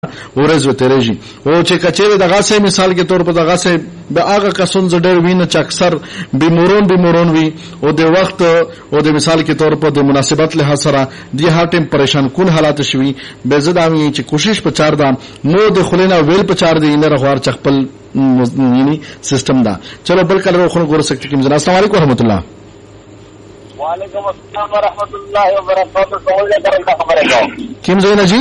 ورځ وترېږي او چې کچېره دغه سه مثال کې تور په دغه سه به هغه کسون زډر وینه چې اکثر بیمورون وي او د وخت او د مثال کې تور په د مناسبت له سره دی هاټم پریشان کون حالات شوي به زدامي چې کوشش په چار دا مو د خلینا ویل په چار دی نه رغوار چخپل یعنی سیستم دا چلو بل کله خو ګور سکتی کوم السلام علیکم ورحمت الله وعلیکم السلام ورحمۃ اللہ وبرکاتہ سوال کا خبر ہے کیم زینا جی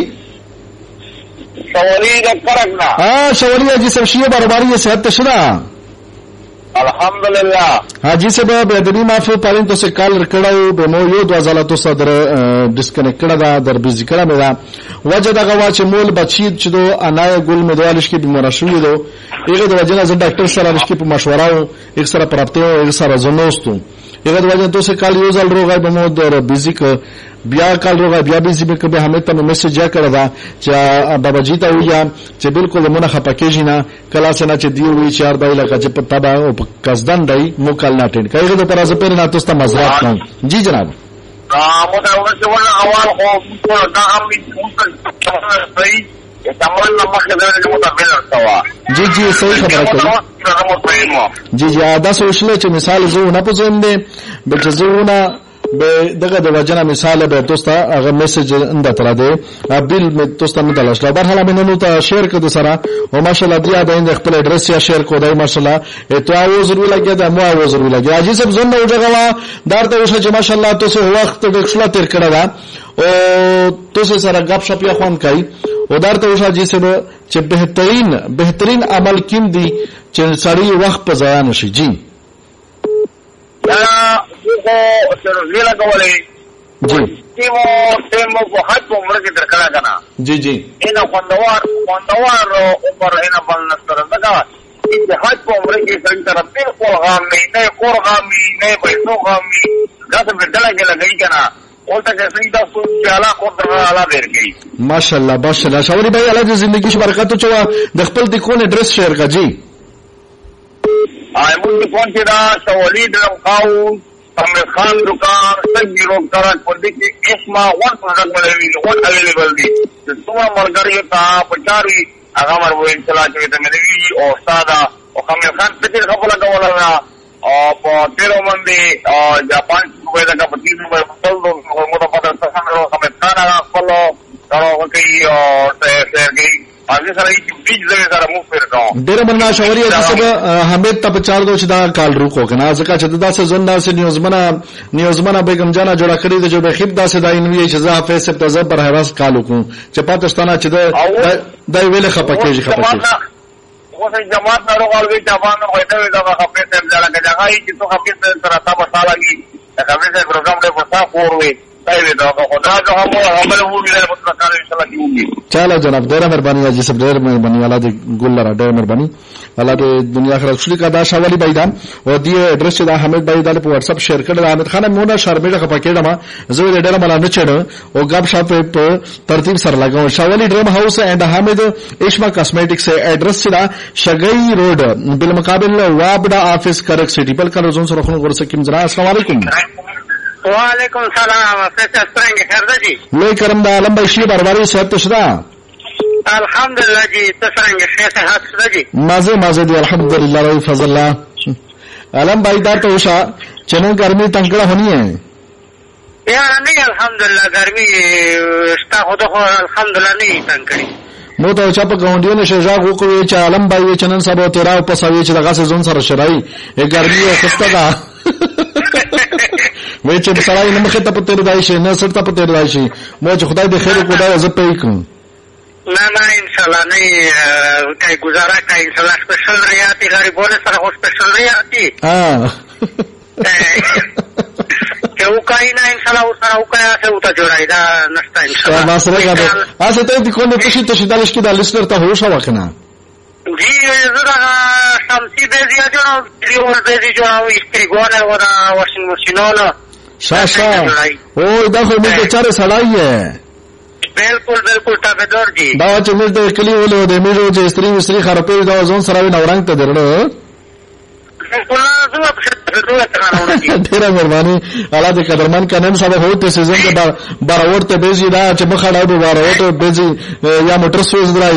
سوالی کا کرنا ہاں شوریہ جی سب شیعہ برابری صحت تشرا الحمدللہ ہاں جی سے بہترین معافی پالن تو سے کال رکڑاو به مو یو د ازالاتو صدر ډیسکنیکټ کړه در بيزي کړه مې دا وجه دا غوا چې مول بچید چې دو انای ګل مدوالش کې بیمار شوې دو هغه د وجه نه ډاکټر سره لښکې په مشوره او یک سره پراپته او یک سره زنوستو هغه د وجه تو سے کال یو ځل روغای به مو در بيزي ک بیا کال روغای بیا بيزي به کبه همې ته میسج یا کړه دا چې بابا جی ته ویا چې بالکل مونږه خپکیږي نه کلا څنګه چې دی وی چار دای لکه چې پتا با او قصدن دی مو کال نه ټینډ کایغه د پر از پر نه تاسو ته مزرات کوم جی جناب مو دا ورته ولا اول خو دا هم صحیح تمام مخه د متبل سوا جی صحیح خبره کوي جی دا سوچله چې مثال زه نه پوزم دي به جزونه به دغه د وجنه مثال به تاسو ته هغه میسج انده تر ده بیل تاسو ته مدلش لا برحاله منو ته شیر کړو سره او ماشاءالله بیا د خپل اډرس یا شیر کو دای ماشاءالله ته ضروري لګي دا مو ضروري لګي اجي سب زنه وجغوا دارته وشه چې ماشاءالله تاسو وخت د خپل تیر کړه دا او تاسو سره غب شپ یا خوان کوي او دارته وشه چې سب چې بهترین عمل کیم دي چې سړی وخت په ضایع نشي جی جی تیمو کو حد عمر کی درکڑا کنا جی جی اینا خوندوار عمر اینا بلنستر دکا این حد کو عمر کی سرین طرف بالکل غامی نئے کور غامی نئے بیسو غامی گاس بردلا کے لگئی کنا اولتا کہ سرین دا سوچ جالا خود در علا دیر گئی ماشاءاللہ شاوری بھائی اللہ دی زندگی شو برکاتو چوا دخپل دی کون ایڈریس شیئر کا جی آئمون دی کون چی دا شوالی درم قاؤ امیر خان دکان سجی روک ترک پر دیکھی اسما ون پروڈکٹ ملوی ون اویلیبل دی سوما مرگریو تا پچاروی اغامر وہ انشاءاللہ چویتا ملوی او سادا او امیر خان پچر خبلا کولا اور 13 مندی جاپان روپے کا 30 روپے بطل دو موتا پتر سسان رو امیر خان آگا کلو کرو کئی اور سیر گئی ډېر مننه شاوري د سبا حمید ته 4 دوه چې دا کال روکو کنه ځکه چې دا څه زنده سه نیوزمنه بیگم جانا جوړه کړی د جو به خپ دا سه دا انوي چې زه فیس په تزه پر هراس کال وکم چې پاکستان چې دا ویله خپکیږي اوسه جماعت نه روغالوي جوان نو وایته دا خپې ته ځل کې ځای چې تو خپې ته تر تاسو سالګي دا خپې پروګرام له پتا فوروي چلو جناب ډېر مهرباني جی سب ډېر مهرباني الله دې ګل لرا ډېر مهرباني الله دې دنیا آخرت خوشي کا دا شاولي بھائی دا او دې ایڈریس دا حمید بھائی دا په واتس اپ شیر کړل حمید خان مونږه شرمېږه خپکېړه ما زه دې ډېر ملانه چړ او غب شاپ په ترتیب سره لگاو شاولي ډریم هاوس اینڈ حمید اشما کاسمیٹکس ایڈریس دا شګئی روډ بالمقابل وابډا آفس کرک سٹی بل کله زون سره خو ورسې کیم زرا السلام علیکم وعلیکم السلام فیصل څنګه خیر ده جی لوی کرم دا علم بشي برابرۍ صحت تشدا الحمدلله جی څنګه صحت ده جی مازه دی الحمدلله روي فضل الله علم بھائی دا تو وشا چنو گرمی تنگڑا ہونی ہے یار نہیں الحمدلله گرمی استا خود الحمدلله نہیں تنگڑی مو ته چا په ګاونډیو نشه ژغ وکوي چې علم بھائی چنن سبا تیرا په سوي چې دغه سيزون سره شرای ای ګرمی خسته ده وای چې سړی نه مخه ته پته راځي شي نه سر ته پته راځي شي مو چې خدای دې خیر کو دا زه پې کوم نه انشاءالله نه کای گزارا کای انشاءالله سپیشل ریاتی غریبونه سره خو سپیشل ریاتی که وکای نه انشاءالله سره وکای څه وته جوړای دا نشته انشاءالله ما سره غواړم اسه ته دې کوم څه ته دالش کې د لسنر ته هوښه وکنه جی زړه شمسي بیزی جوړو دیو بیزی جوړو استریګونه ودا واشنګ ماشینونه شاشا او دا خو موږ چاره سړای یې بالکل تابعدار دي دا چې موږ د کلی ولو د میرو چې استری خرابې دا ځون سره نورنګ ته درلو ډیره مهرباني الله دې قدرمن کنن سبا هوته سیزن کې باراوت ته بیزی دا چې مخاړه به باراوت بیزی یا موټر سوز